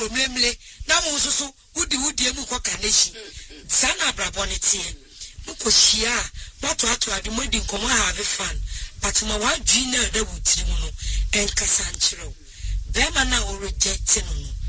mlemle na wo so wudi emu ko kaneshi sana brabonite muko hia moto ade modi nkomo have fun but ma wa dwina da wutiri mu no enkasa nkyerɛ be ma na o reject no